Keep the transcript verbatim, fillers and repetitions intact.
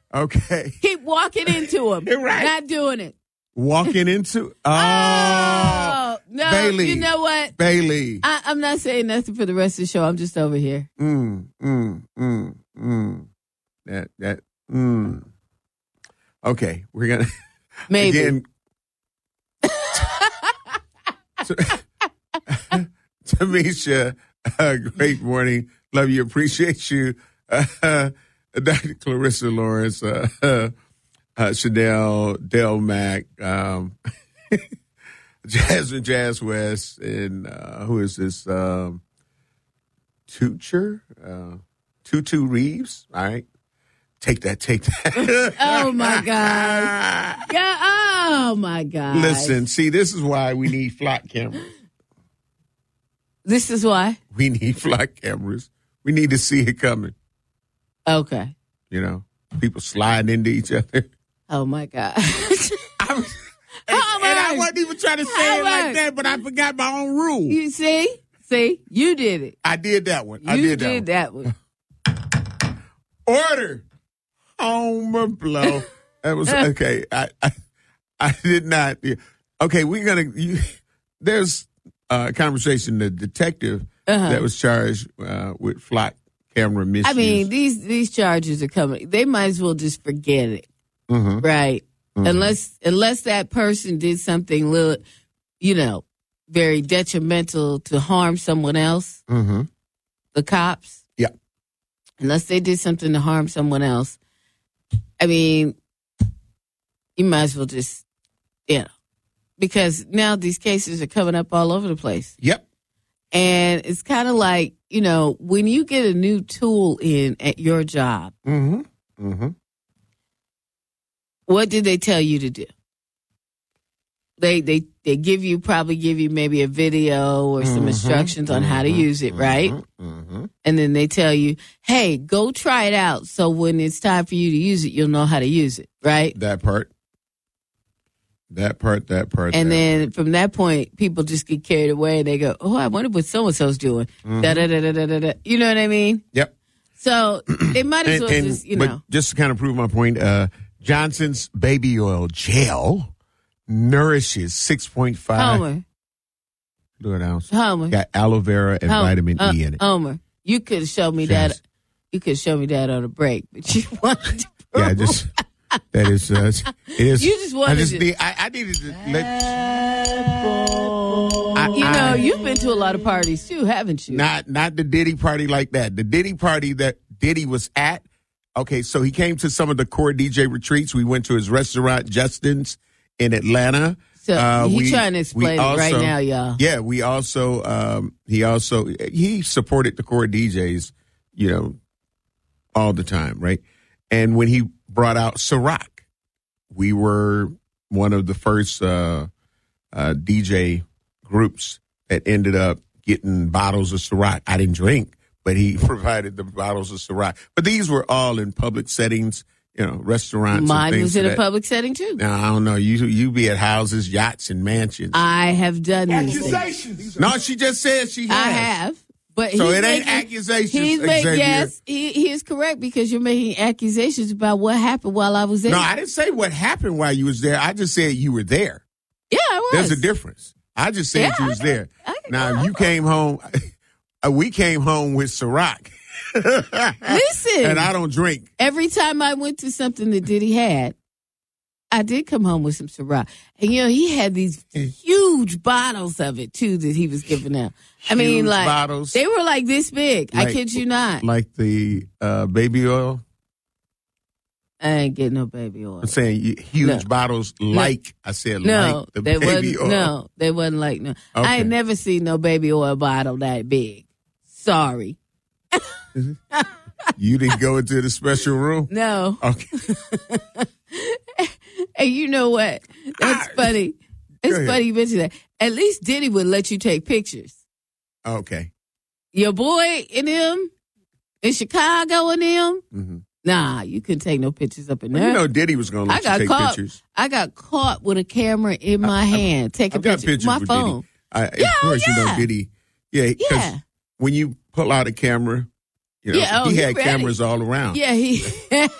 Okay. Keep walking into him. Right. Not doing it. Walking into oh, oh no! Bailey. You know what, Bailey? I, I'm not saying nothing for the rest of the show. I'm just over here. Mm, mm, mm, mm. That that mm. Okay, we're gonna maybe. Again, Tamisha, uh, great morning. Love you, appreciate you, uh, Doctor Clarissa Lawrence. Uh, uh, Uh, Chanel, Del Mac, um, Jasmine Jazz West, and uh, who is this? Um, Tucher, uh, Tutu Reeves. All right. Take that, take that. Oh, my God. Yeah, oh, my God. Listen, see, this is why we need flock cameras. This is why? We need flock cameras. We need to see it coming. Okay. You know, people sliding into each other. Oh, my God. I was, and, and I wasn't even trying to say it like that, but I forgot my own rule. You see? See? You did it. I did that one. You I did, did that, one. that one. Order. Homer blow. That was okay. I, I I did not. Okay, we're gonna. You, there's a conversation. The detective uh-huh. that was charged uh, with flock camera misuse. I mean, these these charges are coming. They might as well just forget it. Mm-hmm. Right. Mm-hmm. Unless unless that person did something little, you know, very detrimental to harm someone else. Mm-hmm. The cops. Yeah. Unless they did something to harm someone else. I mean, you might as well just, you know, because now these cases are coming up all over the place. Yep. And it's kind of like, you know, when you get a new tool in at your job. Mm-hmm. Mm-hmm. What did they tell you to do? They they they give you probably give you maybe a video or some mm-hmm, instructions on mm-hmm, how to use it, right? Mm-hmm. And then they tell you, hey, go try it out. So when it's time for you to use it, you'll know how to use it, right? That part. That part, that part. And that then part. from that point, people just get carried away and they go, oh, I wonder what so-and-so's doing. Mm-hmm. Da, da, da, da, da, da. You know what I mean? Yep. So they might as and, well and, just, you but know. Just to kind of prove my point, uh, Johnson's baby oil gel nourishes six point five. Homer. Fluid ounce. Homer. Got aloe vera and Homer. vitamin uh, E in it. Homer, you could show me Just, that. You could show me that on a break, but you wanted to prove. Yeah, just that is. Uh, it is. You just wanted I just to. need, I, I needed to let. I, you know, I, you've been to a lot of parties too, haven't you? Not, not the Diddy party like that. The Diddy party that Diddy was at. Okay, so he came to some of the core D J retreats. We went to his restaurant, Justin's, in Atlanta. So uh, he's we, trying to explain also, it right now, y'all. Yeah, we also, um, he also, he supported the core D Js, you know, all the time, right? And when he brought out Ciroc, we were one of the first uh, uh, D J groups that ended up getting bottles of Ciroc. I didn't drink, but he provided the bottles of Ciroc. But these were all in public settings, you know, restaurants. Mine and things was in that, a public setting too. Now, I don't know. You you be at houses, yachts, and mansions. I have done these accusations. things. No, she just said she has. I have. But so he's it ain't making, accusations. He's making, Xavier. yes, he, he is correct because you're making accusations about what happened while I was there. No, I didn't say what happened while you was there. I just said you were there. Yeah, I was. There's a difference. I just said yeah, you was I, there. I, now, I, you came home. We came home with Ciroc. Listen. And I don't drink. Every time I went to something that Diddy had, I did come home with some Ciroc. And, you know, he had these huge bottles of it, too, that he was giving out. I mean, huge like, bottles. They were like this big. Like, I kid you not. Like the uh, baby oil? I ain't getting no baby oil. I'm saying huge no. bottles like, no. I said no, like the they baby wasn't, oil. No, they wasn't like, no. Okay. I ain't never seen no baby oil bottle that big. Sorry. You didn't go into the special room? No. Okay. And you know what? That's I, funny. It's funny you mentioned that. At least Diddy would let you take pictures. Okay. Your boy and them in Chicago and them, mm-hmm. Nah, you couldn't take no pictures up in there. Well, you know Diddy was going to let I got you take caught, pictures. I got caught with a camera in my I, hand, taking pictures with my phone. I, of yeah, course, yeah. you know Diddy. Yeah, because yeah. when you pull out a camera, you know, yeah, oh, he had ready. cameras all around. Yeah, he